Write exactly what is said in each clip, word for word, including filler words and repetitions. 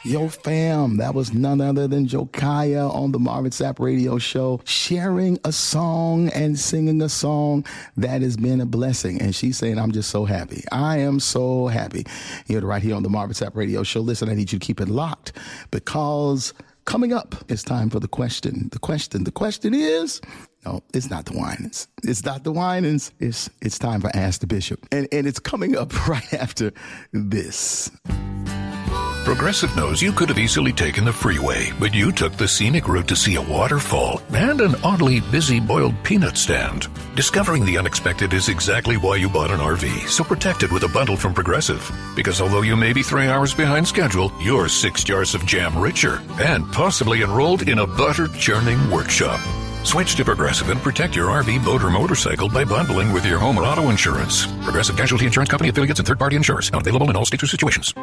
Yo, fam, that was none other than Josiah on the Marvin Sapp Radio Show, sharing a song and singing a song that has been a blessing. And she's saying, I'm just so happy. I am so happy. You're right here on the Marvin Sapp Radio Show. Listen, I need you to keep it locked because coming up, it's time for the question. The question, the question is, no, it's not the Winans. It's not the Winans. It's it's time for Ask the Bishop. And, and it's coming up right after this. Progressive knows you could have easily taken the freeway, but you took the scenic route to see a waterfall and an oddly busy boiled peanut stand. Discovering the unexpected is exactly why you bought an R V, so protect it with a bundle from Progressive. Because although you may be three hours behind schedule, you're six jars of jam richer and possibly enrolled in a butter-churning workshop. Switch to Progressive and protect your R V, boat, or motorcycle by bundling with your home or auto insurance. Progressive Casualty Insurance Company affiliates and third-party insurers. Not available in all states or situations.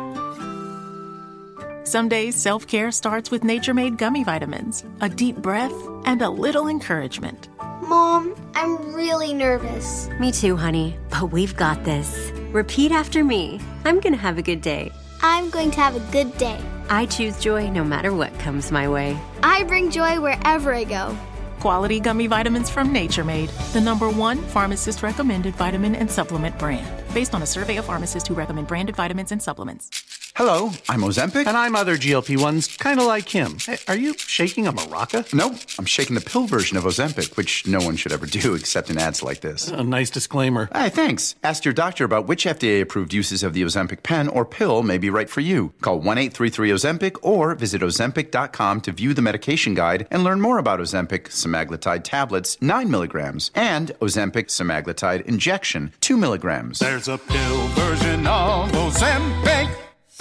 Some days, self-care starts with Nature-Made gummy vitamins, a deep breath, and a little encouragement. Mom, I'm really nervous. Me too, honey, but we've got this. Repeat after me. I'm going to have a good day. I'm going to have a good day. I choose joy no matter what comes my way. I bring joy wherever I go. Quality gummy vitamins from Nature Made, the number one pharmacist-recommended vitamin and supplement brand, based on a survey of pharmacists who recommend branded vitamins and supplements. Hello, I'm Ozempic. And I'm other G L P ones, kind of like him. Hey, are you shaking a maraca? No, I'm shaking the pill version of Ozempic, which no one should ever do except in ads like this. A nice disclaimer. Hey, thanks. Ask your doctor about which F D A-approved uses of the Ozempic pen or pill may be right for you. Call one eight three three Ozempic or visit Ozempic dot com to view the medication guide and learn more about Ozempic semaglutide tablets, nine milligrams, and Ozempic semaglutide injection, two milligrams. There's a pill version of Ozempic.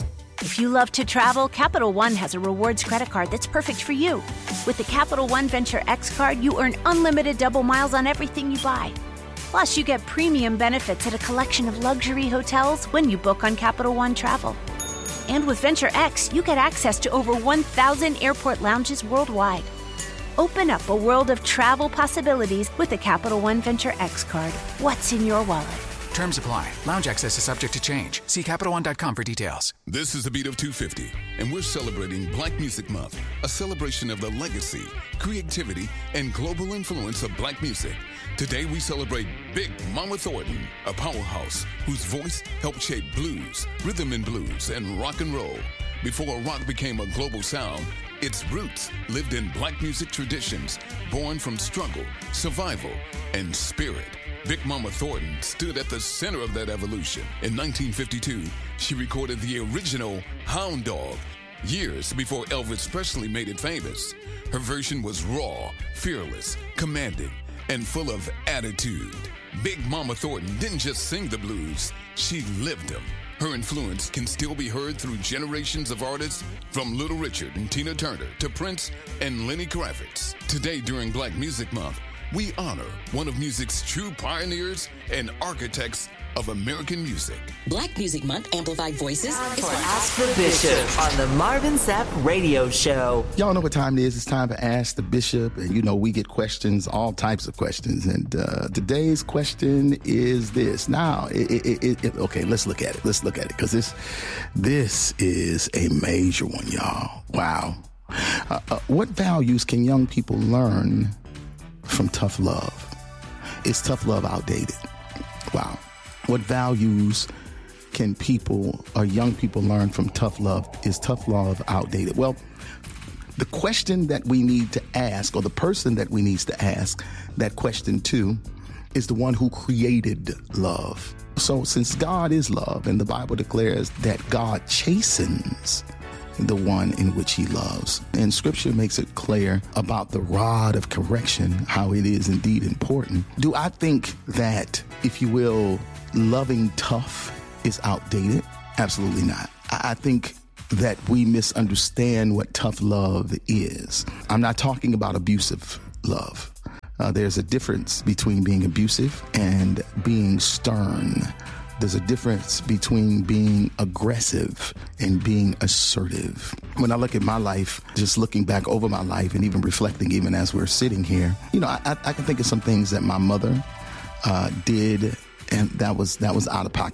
If you love to travel, Capital One has a rewards credit card that's perfect for you. With the Capital One Venture X card, you earn unlimited double miles on everything you buy. Plus, you get premium benefits at a collection of luxury hotels when you book on Capital One Travel. And with Venture X, you get access to over one thousand airport lounges worldwide. Open up a world of travel possibilities with the Capital One Venture X card. What's in your wallet? Terms apply. Lounge access is subject to change. See Capital One dot com for details. This is the Beat of two fifty, and we're celebrating Black Music Month, a celebration of the legacy, creativity, and global influence of black music. Today we celebrate Big Mama Thornton, a powerhouse whose voice helped shape blues, rhythm and blues, and rock and roll. Before rock became a global sound, its roots lived in black music traditions, born from struggle, survival, and spirit. Big Mama Thornton stood at the center of that evolution. In nineteen fifty-two, she recorded the original Hound Dog, years before Elvis Presley made it famous. Her version was raw, fearless, commanding, and full of attitude. Big Mama Thornton didn't just sing the blues, she lived them. Her influence can still be heard through generations of artists, from Little Richard and Tina Turner to Prince and Lenny Kravitz. Today, during Black Music Month, we honor one of music's true pioneers and architects of American music. Black Music Month amplified voices. For Ask the Bishop on the Marvin Sapp Radio Show. Y'all know what time it is. It's time to Ask the Bishop. And you know, we get questions, all types of questions. And uh, today's question is this. Now, it, it, it, it, okay, let's look at it. Let's look at it. Because this, this is a major one, y'all. Wow. Uh, uh, what values can young people learn from tough love? Is tough love outdated? Wow. What values can people or young people learn from tough love? Is tough love outdated? Well, the question that we need to ask, or the person that we need to ask that question to, is the one who created love. So since God is love, and the Bible declares that God chastens the one in which he loves. And scripture makes it clear about the rod of correction, how it is indeed important. Do I think that, if you will, loving tough is outdated? Absolutely not. I think that we misunderstand what tough love is. I'm not talking about abusive love. Uh, there's a difference between being abusive and being stern. There's a difference between being aggressive and being assertive. When I look at my life, just looking back over my life and even reflecting even as we're sitting here, you know, I, I can think of some things that my mother uh, did, and that was that was out of pocket.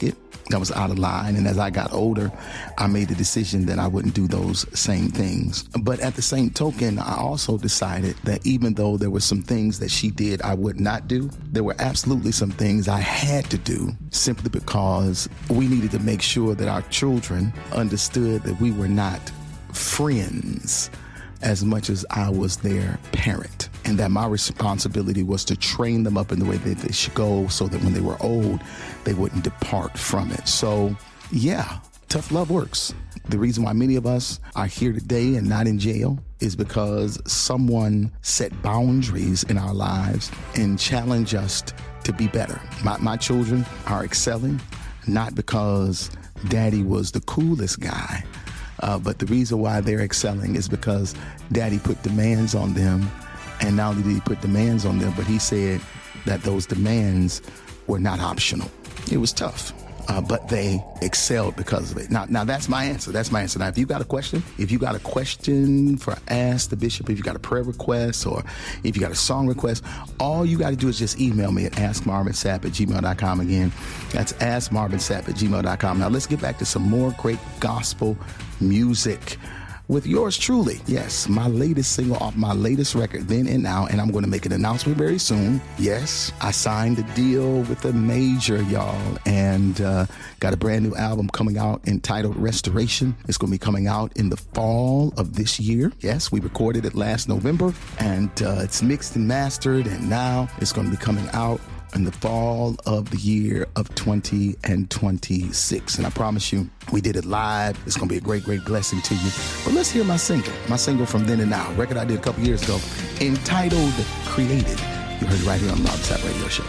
that was out of line. And as I got older, I made the decision that I wouldn't do those same things. But at the same token, I also decided that even though there were some things that she did I would not do, there were absolutely some things I had to do simply because we needed to make sure that our children understood that we were not friends as much as I was their parent, and that my responsibility was to train them up in the way that they should go so that when they were old, they wouldn't depart from it. So, yeah, tough love works. The reason why many of us are here today and not in jail is because someone set boundaries in our lives and challenged us to be better. My, my children are excelling, not because daddy was the coolest guy, Uh, but the reason why they're excelling is because daddy put demands on them. And not only did he put demands on them, but he said that those demands were not optional. It was tough, uh, but they excelled because of it. Now, now that's my answer. That's my answer. Now, if you got a question, if you got a question for Ask the Bishop, if you got a prayer request, or if you got a song request, all you got to do is just email me at ask marvin sapp at gmail dot com. Again, that's ask marvin sapp at gmail dot com. Now, let's get back to some more great gospel music with yours truly. Yes, my latest single off my latest record, Then and Now, and I'm going to make an announcement very soon. Yes, I signed a deal with a major, y'all, and uh, got a brand new album coming out entitled Restoration. It's going to be coming out in the fall of this year. Yes, we recorded it last November, and uh, it's mixed and mastered, and now it's going to be coming out in the fall of the year of twenty twenty-six. And I promise you, we did it live. It's going to be a great, great blessing to you. But let's hear my single, my single from Then and Now, record I did a couple years ago, entitled Created. You heard it right here on the Marvin Sapp Radio Show.